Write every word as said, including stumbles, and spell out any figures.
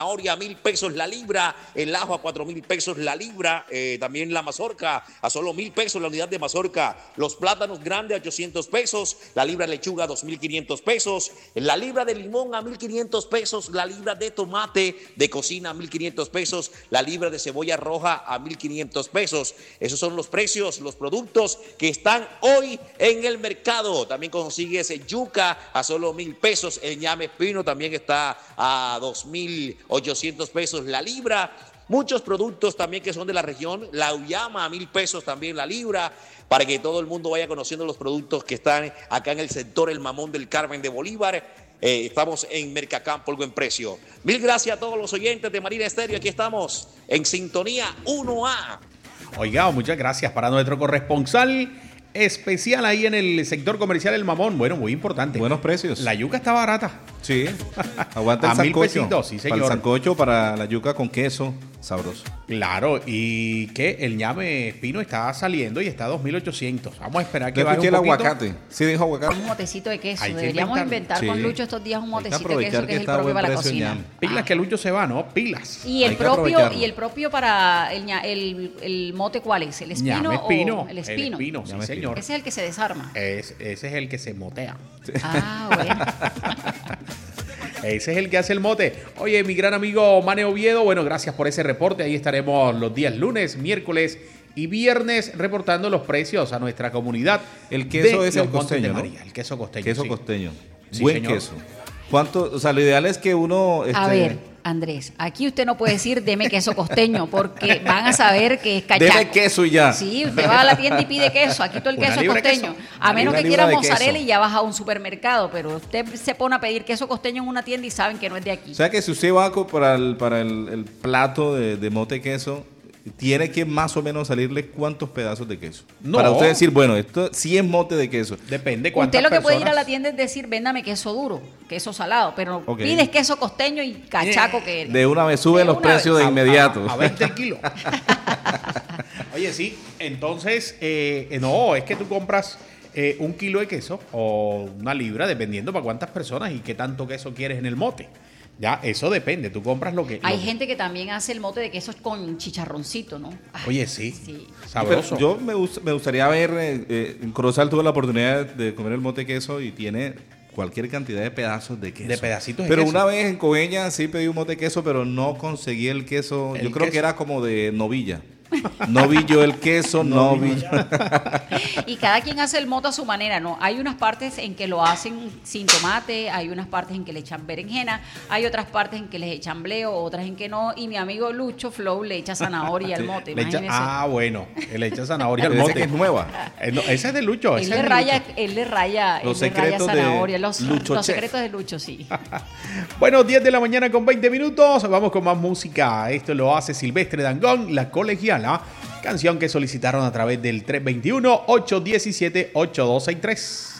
zanahoria a mil pesos la libra, el ajo a cuatro mil pesos la libra, eh, también la mazorca a solo mil pesos la unidad de mazorca, los plátanos grandes a ochocientos pesos, la libra de lechuga a dos mil quinientos pesos, la libra de limón a mil quinientos pesos, la libra de tomate de cocina a mil quinientos pesos, la libra de cebolla roja a mil quinientos pesos. Esos son los precios, los productos que están hoy en el mercado. También consigues yuca a solo mil pesos, el ñame espino también está a dos mil ochocientos pesos la libra. Muchos productos también que son de la región, la uyama a mil pesos también la libra, para que todo el mundo vaya conociendo los productos que están acá en el sector El Mamón del Carmen de Bolívar. Eh, estamos en Mercacampo, el buen precio. Mil gracias a todos los oyentes de Marina Estéreo. Aquí estamos en Sintonía uno A. Oiga, muchas gracias para nuestro corresponsal especial ahí en el sector comercial El Mamón. Bueno, muy importante. Buenos precios. La yuca está barata. Sí. Aguanta el a mil sancocho. pesitos, sí, señor. Para el sancocho, para la yuca con queso, sabroso. Claro, y que el ñame espino está saliendo y está a dos mil ochocientos. Vamos a esperar que Yo baje escuché un el poquito. aguacate. ¿Sí dijo aguacate? Un motecito de queso. Hay que Deberíamos inventar. inventar con Sí. Lucho estos días un Hay que motecito de aprovechar queso que, que es el está a propio buen para la precio el cocina. ñame. Pilas que Lucho se va, ¿no? Pilas. Y Hay el que propio aprovecharlo. y el propio para el, ña- el, el mote, ¿cuál es? ¿El espino, Ñame espino. o el espino? El espino, sí, Ñame señor. Ese es el que se desarma. Es- ese es el que se motea. Ah, bueno. Ese es el que hace el mote. Oye, mi gran amigo Mane Oviedo, bueno, gracias por ese reporte. Ahí estaremos los días lunes, miércoles y viernes reportando los precios a nuestra comunidad. El queso de es los el Montes de costeño, ¿no? María, el queso costeño. Queso sí. costeño. Sí, Buen señor. queso. ¿Cuánto? O sea, lo ideal es que uno... A este, ver, Andrés, aquí usted no puede decir deme queso costeño porque van a saber que es cachaco. Deme queso y ya. Sí, usted va a la tienda y pide queso. Aquí todo el Una queso es libra de costeño. queso. A menos Una que libra quiera de mozzarella queso. y ya vas a un supermercado, pero usted se pone a pedir queso costeño en una tienda y saben que no es de aquí. O sea que si usted va co- para el, para el, el plato de, de mote queso, tiene que más o menos salirle cuántos pedazos de queso. No. Para usted decir, bueno, esto sí es mote de queso. Depende cuántas Usted lo que puede ir a la personas- tienda es decir, véndame queso duro, queso salado, pero Ok. pides queso costeño y cachaco que eres. De una vez sube De los una precios vez. de inmediato. A, a veinte el kilo. Oye, sí, entonces, eh, eh, no, es que tú compras eh, un kilo de queso o una libra, dependiendo para cuántas personas y qué tanto queso quieres en el mote. Ya, eso depende, tú compras lo que... Hay lo- gente que también hace el mote de queso con chicharroncito, ¿no? Ay, Oye, sí, sí. sabroso. Pero yo me, gust- me gustaría ver, eh, eh, en Corozal tuve la oportunidad de comer el mote queso y tiene cualquier cantidad de pedazos de queso. De pedacitos de Pero queso. una vez en Coveñas sí pedí un mote queso, pero no conseguí el queso. El yo creo queso. que era como de novilla. Novillo el queso, novillo. Y cada quien hace el moto a su manera, ¿no? Hay unas partes en que lo hacen sin tomate, hay unas partes en que le echan berenjena, hay otras partes en que les echan bleo, otras en que no. Y mi amigo Lucho Flow le echa zanahoria al mote, Le echa- imagínese. ah, bueno, le echa zanahoria al Ese mote. que es nueva. Eh, no, ese es de Lucho. él ese le es de raya, Lucho. él le raya, Los él le raya secretos de zanahoria, los, Lucho los Chef. secretos de Lucho, sí. Bueno, diez de la mañana con veinte minutos. Vamos con más música. Esto lo hace Silvestre Dangond, La Colegiala. Canción que solicitaron a través del tres dos uno, ocho uno siete, ocho dos seis tres.